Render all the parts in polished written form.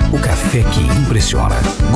O café que impressiona.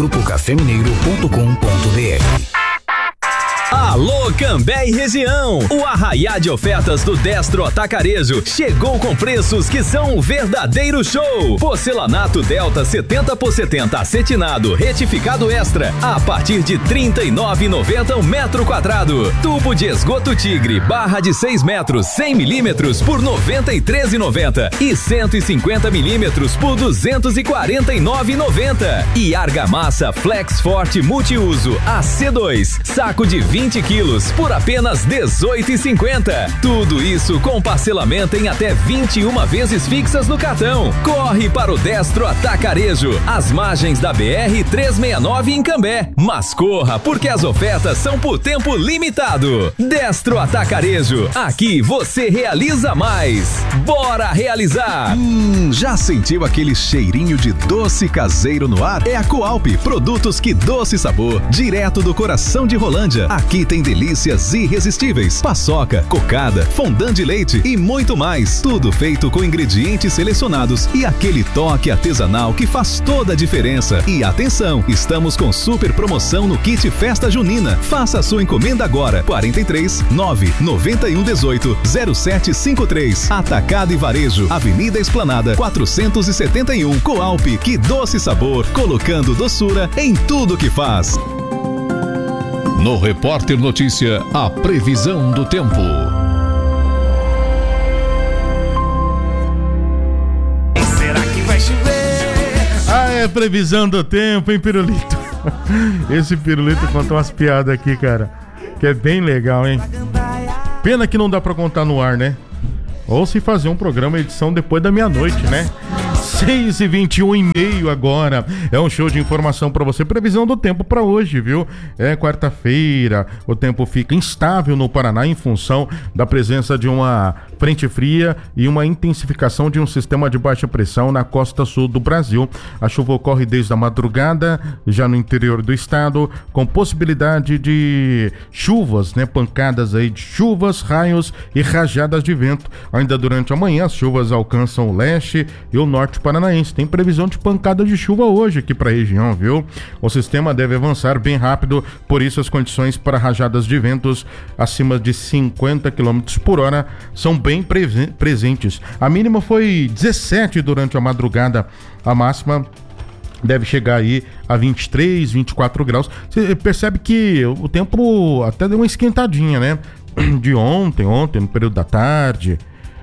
grupocafemineiro.com.br. Alô, Cambé e região! O arraiá de ofertas do Destro Atacarejo chegou com preços que são um verdadeiro show. Porcelanato Delta 70x70 acetinado retificado extra a partir de R$ 39,90 o metro quadrado. Tubo de esgoto Tigre barra de 6 metros 100 milímetros por R$ 93,90 e 150 milímetros por R$ 249,90. E argamassa Flex Forte Multiuso AC2 saco de 20 quilos por apenas R$ 18,50. Tudo isso com parcelamento em até 21 vezes fixas no cartão. Corre para o Destro Atacarejo, às margens da BR-369 em Cambé. Mas corra, porque as ofertas são por tempo limitado. Destro Atacarejo, aqui você realiza mais. Bora realizar! Já sentiu aquele cheirinho de doce caseiro no ar? É a Coalp, produtos que doce sabor, direto do coração de Rolândia. Aqui tem delícias irresistíveis, paçoca, cocada, fondant de leite e muito mais. Tudo feito com ingredientes selecionados e aquele toque artesanal que faz toda a diferença. E atenção, estamos com super promoção no kit Festa Junina. Faça a sua encomenda agora. 43 991 18 0753. Atacado e Varejo, Avenida Esplanada 471. Coalp, que doce sabor, colocando doçura em tudo que faz. No Repórter Notícia, a previsão do tempo. Será que vai chover? É previsão do tempo, hein, Pirulito? Esse Pirulito contou umas piadas aqui, cara, que é bem legal, hein? Pena que não dá pra contar no ar, né? Ou se fazer um programa edição depois da meia-noite, né? 6h21 agora. É um show de informação pra você. Previsão do tempo pra hoje, viu? É quarta-feira. O tempo fica instável no Paraná em função da presença de uma frente fria e uma intensificação de um sistema de baixa pressão na costa sul do Brasil. A chuva ocorre desde a madrugada, já no interior do estado, com possibilidade de chuvas, né? Pancadas aí de chuvas, raios e rajadas de vento. Ainda durante a manhã, as chuvas alcançam o leste e o norte paranaense. Tem previsão de pancada de chuva hoje aqui para a região, viu? O sistema deve avançar bem rápido, por isso as condições para rajadas de ventos acima de 50 km por hora são bem presentes. A mínima foi 17 durante a madrugada, a máxima deve chegar aí a 23, 24 graus. Você percebe que o tempo até deu uma esquentadinha, né? De ontem no período da tarde,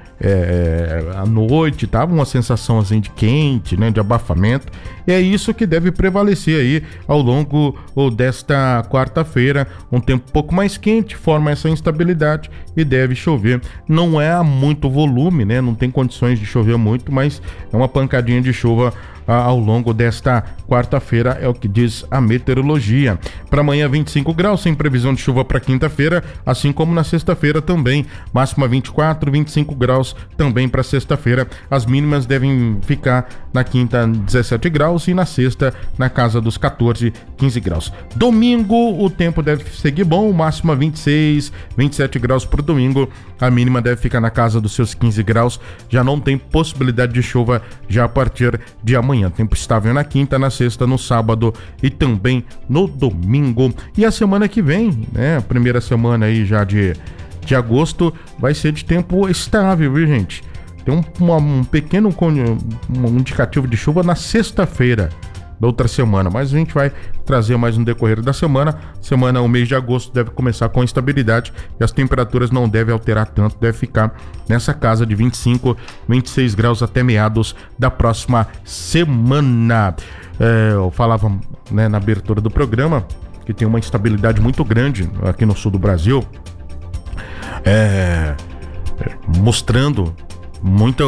à noite, tava uma sensação assim de quente, né, de abafamento. É isso que deve prevalecer aí ao longo desta quarta-feira. Um tempo um pouco mais quente, forma essa instabilidade e deve chover. Não é muito volume, né, não tem condições de chover muito, mas é uma pancadinha de chuva ao longo desta quarta-feira, é o que diz a meteorologia. Para amanhã 25 graus, sem previsão de chuva para quinta-feira, assim como na sexta-feira também. Máxima 24, 25 graus também para sexta-feira. As mínimas devem ficar na quinta 17 graus e na sexta na casa dos 14, 15 graus. Domingo o tempo deve seguir bom, máxima 26, 27 graus para o domingo. A mínima deve ficar na casa dos seus 15 graus. Já não tem possibilidade de chuva já a partir de amanhã. Tempo estável na quinta, na sexta, no sábado e também no domingo. E a semana que vem, né? A primeira semana aí já de agosto vai ser de tempo estável, viu, gente? Tem um pequeno indicativo de chuva na sexta-feira da outra semana, mas a gente vai trazer mais no decorrer da semana. O mês de agosto deve começar com estabilidade e as temperaturas não devem alterar tanto, deve ficar nessa casa de 25, 26 graus até meados da próxima semana. Eu falava, né, na abertura do programa que tem uma instabilidade muito grande aqui no sul do Brasil, mostrando muito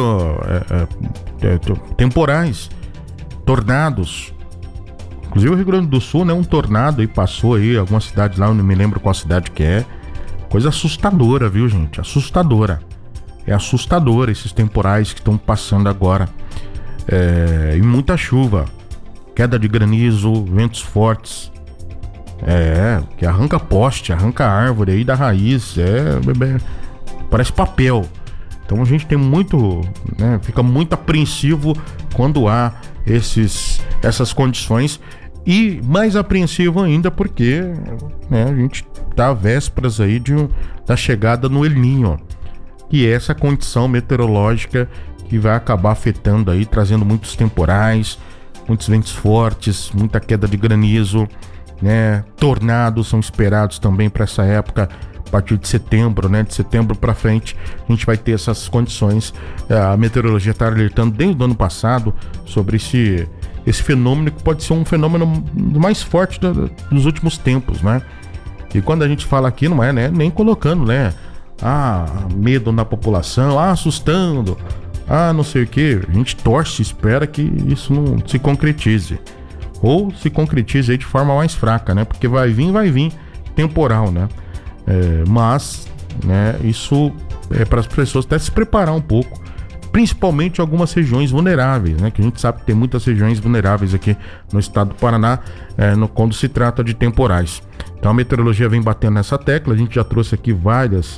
temporais, tornados. Inclusive o Rio Grande do Sul, né? Um tornado aí passou aí, alguma cidade lá, eu não me lembro qual cidade que é. Coisa assustadora, viu, gente? Assustadora. É assustador esses temporais que estão passando agora. E muita chuva. Queda de granizo, ventos fortes. Que arranca poste, arranca árvore aí da raiz. Parece papel. Então a gente tem fica muito apreensivo quando há essas condições, e mais apreensivo ainda porque a gente está às vésperas aí da chegada no El Niño, que é essa condição meteorológica que vai acabar afetando aí, trazendo muitos temporais, muitos ventos fortes, muita queda de granizo, tornados são esperados também para essa época. A partir de setembro, de setembro para frente, a gente vai ter essas condições. A meteorologia está alertando desde o ano passado sobre esse fenômeno, que pode ser um fenômeno mais forte dos últimos tempos, E quando a gente fala aqui, não é nem colocando, medo na população, assustando, não sei o que. A gente torce e espera que isso não se concretize, ou se concretize aí de forma mais fraca, porque vai vir temporal, mas isso é para as pessoas até se preparar um pouco, principalmente algumas regiões vulneráveis, que a gente sabe que tem muitas regiões vulneráveis aqui no estado do Paraná, quando se trata de temporais. Então a meteorologia vem batendo nessa tecla. A gente já trouxe aqui vários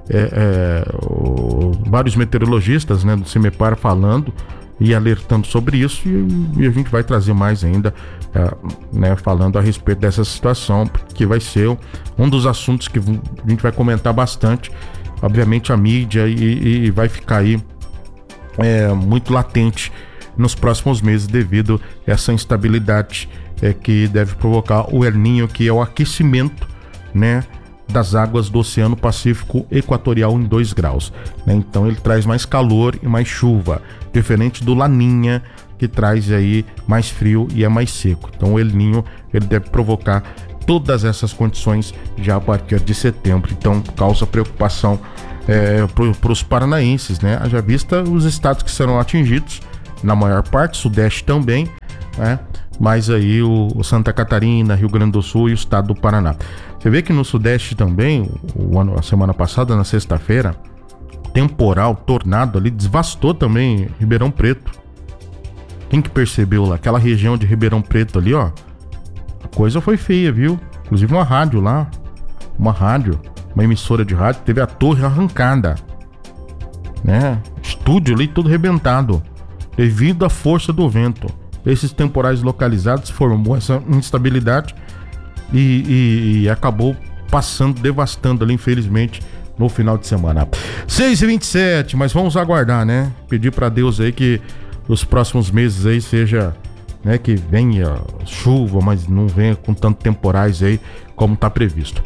meteorologistas do CIMEPAR falando e alertando sobre isso, e a gente vai trazer mais ainda, falando a respeito dessa situação, porque vai ser um dos assuntos que a gente vai comentar bastante, obviamente a mídia, e vai ficar aí muito latente nos próximos meses devido a essa instabilidade que deve provocar o El Niño, que é o aquecimento das águas do Oceano Pacífico Equatorial em 2 graus. Então ele traz mais calor e mais chuva, diferente do Laninha, que traz aí mais frio e é mais seco. Então o El Niño, ele deve provocar todas essas condições já a partir de setembro. Então causa preocupação para os paranaenses, Haja vista os estados que serão atingidos, na maior parte, Sudeste também, mas aí o Santa Catarina, Rio Grande do Sul e o estado do Paraná. Você vê que no Sudeste também, a semana passada, na sexta-feira, temporal, tornado ali, devastou também Ribeirão Preto. Quem que percebeu lá? Aquela região de Ribeirão Preto ali, a coisa foi feia, viu? Inclusive uma rádio lá, uma emissora de rádio, teve a torre arrancada, Estúdio ali todo arrebentado, devido à força do vento. Esses temporais localizados formou essa instabilidade e acabou devastando ali, infelizmente, no final de semana. 6h27, mas vamos aguardar, Pedir pra Deus aí que os próximos meses aí seja, que venha chuva, mas não venha com tanto temporais aí como tá previsto.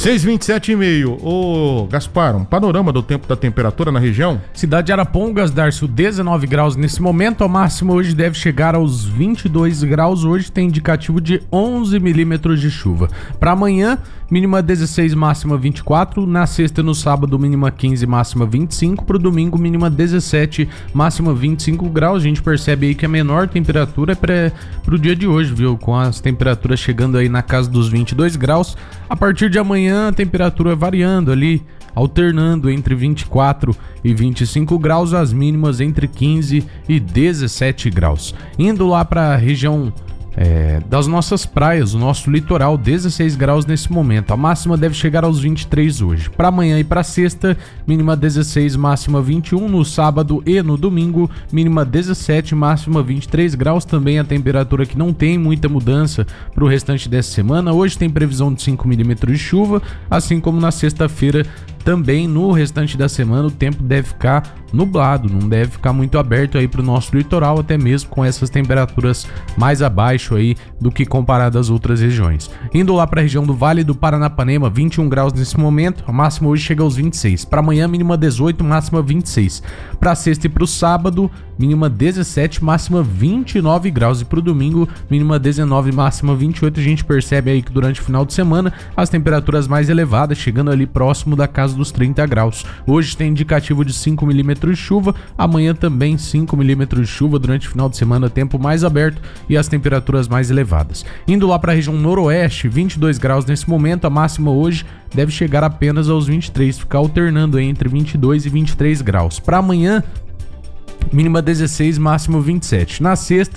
6h27,5. Ô Gaspar, um panorama do tempo, da temperatura na região? Cidade de Arapongas, Darcio, 19 graus nesse momento. A máxima hoje deve chegar aos 22 graus. Hoje tem indicativo de 11 milímetros de chuva. Para amanhã, mínima 16, máxima 24. Na sexta e no sábado, mínima 15, máxima 25. Pro domingo, mínima 17, máxima 25 graus. A gente percebe aí que a menor temperatura é pro dia de hoje, viu? Com as temperaturas chegando aí na casa dos 22 graus. A partir de amanhã, a temperatura variando ali, alternando entre 24 e 25 graus, as mínimas entre 15 e 17 graus. Indo lá para a região das nossas praias, o nosso litoral, 16 graus nesse momento. A máxima deve chegar aos 23 hoje. Para amanhã e para sexta, mínima 16, máxima 21. No sábado e no domingo, mínima 17, máxima 23 graus. Também a temperatura que não tem muita mudança para o restante dessa semana. Hoje tem previsão de 5 milímetros de chuva, assim como na sexta-feira. Também no restante da semana o tempo deve ficar nublado, não deve ficar muito aberto aí para o nosso litoral, até mesmo com essas temperaturas mais abaixo aí do que comparado às outras regiões. Indo lá para a região do Vale do Paranapanema, 21 graus nesse momento, a máxima hoje chega aos 26. Para amanhã, mínima 18, máxima 26. Para sexta e para o sábado, mínima 17, máxima 29 graus. E para o domingo, mínima 19, máxima 28. A gente percebe aí que durante o final de semana as temperaturas mais elevadas, chegando ali próximo da casa dos 30 graus. Hoje tem indicativo de 5 milímetros de chuva, amanhã também 5 milímetros de chuva. Durante o final de semana, tempo mais aberto e as temperaturas mais elevadas. Indo lá para a região noroeste, 22 graus nesse momento, a máxima hoje deve chegar apenas aos 23, ficar alternando entre 22 e 23 graus. Para amanhã, mínima 16, máximo 27. Na sexta,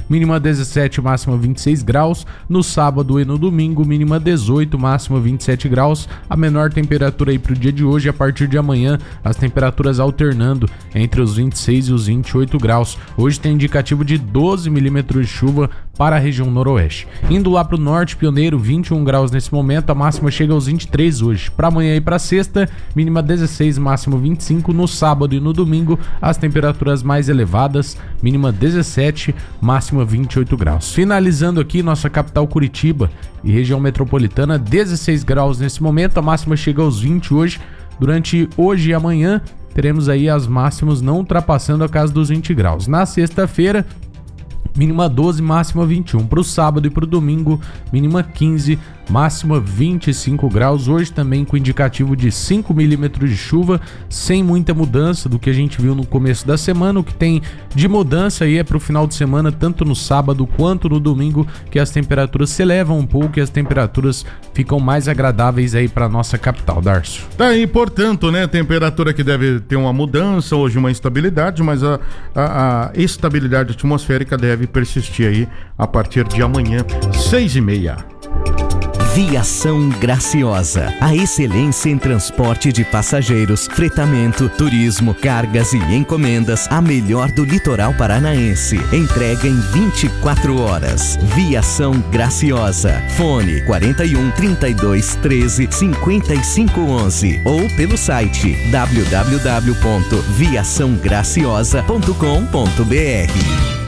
mínima 17, máxima 26 graus. No sábado e no domingo, mínima 18, máxima 27 graus. A menor temperatura aí pro dia de hoje, a partir de amanhã, as temperaturas alternando entre os 26 e os 28 graus. Hoje tem indicativo de 12 milímetros de chuva para a região noroeste. Indo lá para o norte, Pioneiro, 21 graus nesse momento, a máxima chega aos 23 hoje. Para amanhã e para sexta, mínima 16, máximo 25. No sábado e no domingo, as temperaturas mais elevadas, mínima 17, máxima 28 graus. Finalizando aqui, nossa capital Curitiba e região metropolitana, 16 graus nesse momento, a máxima chega aos 20 hoje. Durante hoje e amanhã, teremos aí as máximas não ultrapassando a casa dos 20 graus. Na sexta-feira, mínima 12, máxima 21. Para o sábado e para o domingo, mínima 15, máxima 25 graus. Hoje também com indicativo de 5 milímetros de chuva, sem muita mudança do que a gente viu no começo da semana. O que tem de mudança aí é para o final de semana, tanto no sábado quanto no domingo, que as temperaturas se elevam um pouco e as temperaturas ficam mais agradáveis aí para nossa capital, Darcio. Tá aí, portanto, né, temperatura que deve ter uma mudança, hoje uma instabilidade, mas a estabilidade atmosférica deve persistir aí a partir de amanhã, 6h30. Viação Graciosa, a excelência em transporte de passageiros, fretamento, turismo, cargas e encomendas, a melhor do litoral paranaense. Entrega em 24 horas. Viação Graciosa. Fone 41 32 13 55 11 ou pelo site www.viaçãograciosa.com.br.